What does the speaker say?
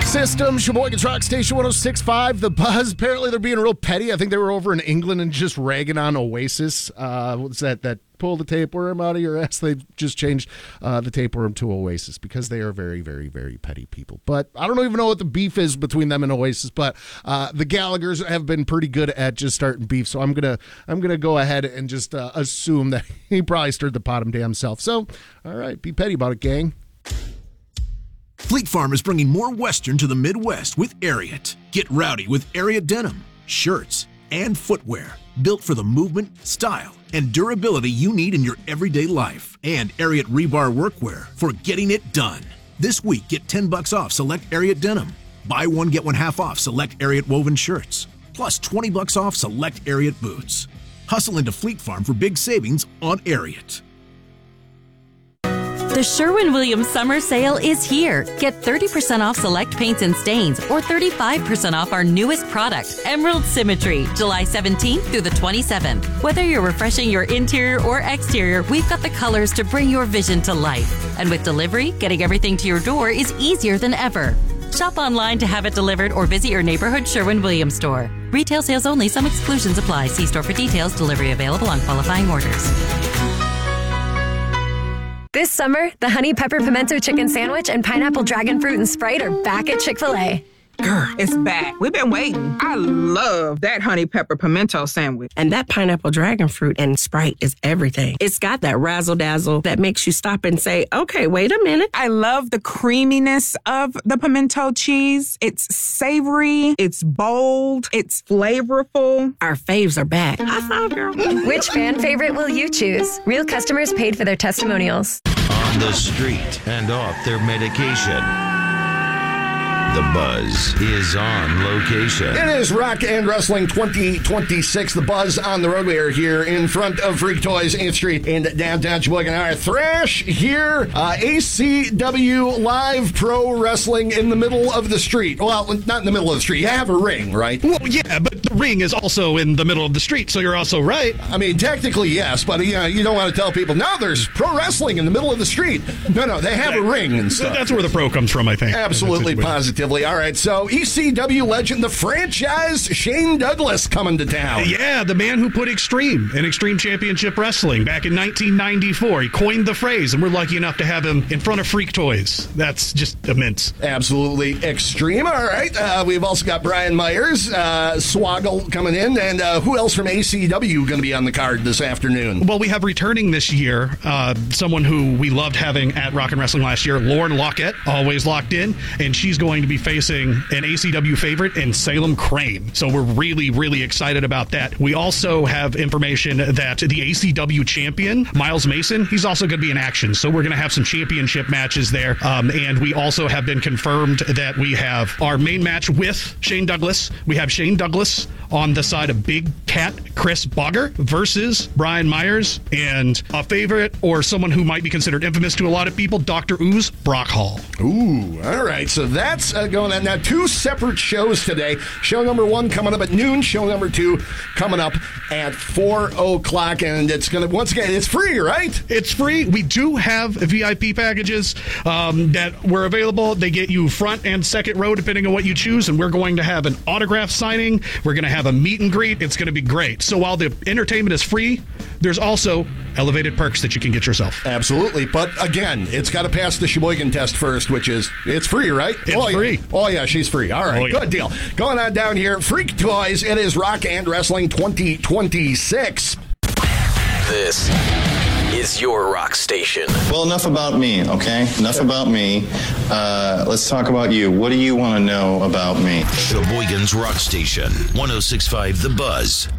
System, Sheboygan's Rock Station 106.5, The Buzz. Apparently they're being real petty. I think they were over in England and just ragging on Oasis. What's that pull the tapeworm out of your ass? They just changed the tapeworm to Oasis because they are very, very, very petty people. But I don't even know what the beef is between them and Oasis, but the Gallaghers have been pretty good at just starting beef, so I'm gonna go ahead and just assume that he probably stirred the pot him damn self. So, all right, be petty about it, gang. Fleet Farm is bringing more Western to the Midwest with Ariat. Get rowdy with Ariat denim, shirts, and footwear built for the movement, style, and durability you need in your everyday life. And Ariat rebar workwear for getting it done. This week, get $10 off select Ariat denim. Buy one, get one half off select Ariat woven shirts. Plus $20 off select Ariat boots. Hustle into Fleet Farm for big savings on Ariat. The Sherwin-Williams Summer Sale is here. Get 30% off select paints and stains or 35% off our newest product, Emerald Symmetry, July 17th through the 27th. Whether you're refreshing your interior or exterior, we've got the colors to bring your vision to life. And with delivery, getting everything to your door is easier than ever. Shop online to have it delivered or visit your neighborhood Sherwin-Williams store. Retail sales only. Some exclusions apply. See store for details. Delivery available on qualifying orders. This summer, the Honey Pepper Pimento Chicken Sandwich and Pineapple Dragon Fruit and Sprite are back at Chick-fil-A. Girl, it's back. We've been waiting. I love that Honey Pepper Pimento Sandwich. And that Pineapple Dragon Fruit and Sprite is everything. It's got that razzle-dazzle that makes you stop and say, okay, wait a minute. I love the creaminess of the pimento cheese. It's savory, it's bold, it's flavorful. Our faves are back. High five, girl. Which fan favorite will you choose? Real customers paid for their testimonials. On the street and off their medication. The Buzz is on location. It is Rock and Wrestling 2026. The Buzz on the road. We are here in front of Freak Toys 8th Street in downtown Sheboygan. Our Thrash here. ACW Live Pro Wrestling in the middle of the street. Well, not in the middle of the street. You have a ring, right? Well, yeah, but the ring is also in the middle of the street, so you're also right. I mean, technically, yes, but you don't want to tell people, no, there's pro wrestling in the middle of the street. No, they have a ring and stuff. That's where the pro comes from, I think. Absolutely, positively. All right, so ECW legend, the franchise, Shane Douglas coming to town. Yeah, the man who put Extreme in Extreme Championship Wrestling back in 1994. He coined the phrase, and we're lucky enough to have him in front of Freak Toys. That's just immense. Absolutely extreme. All right, we've also got Brian Myers, Swoggle coming in, and who else from ACW going to be on the card this afternoon? Well, we have returning this year someone who we loved having at Rock and Wrestling last year, Lauren Lockett, always locked in, and she's going to be facing an ACW favorite in Salem Crane. So we're really, really excited about that. We also have information that the ACW champion, Miles Mason, he's also going to be in action. So we're going to have some championship matches there. And we also have been confirmed that we have our main match with Shane Douglas. We have Shane Douglas on the side of Big Cat Chris Bogger versus Brian Myers, and a favorite or someone who might be considered infamous to a lot of people, Dr. Ooze Brock Hall. Ooh, all right. So that's going on. Now, two separate shows today. Show number 1 coming up at noon. Show number 2 coming up at 4 o'clock. And it's going to, once again, it's free, right? It's free. We do have VIP packages that were available. They get you front and second row, depending on what you choose. And we're going to have an autograph signing. We're going to have a meet and greet. It's going to be great. So while the entertainment is free, there's also elevated perks that you can get yourself. Absolutely. But again, it's got to pass the Sheboygan test first, which is, it's free, right? It's free. Yeah. Oh, yeah, she's free. All right, good deal. Going on down here, Freak Toys, it is Rock and Wrestling 2026. This is your rock station. Well, enough about me, okay? Enough about me. Let's talk about you. What do you want to know about me? Sheboygan's Rock Station, 106.5 The Buzz.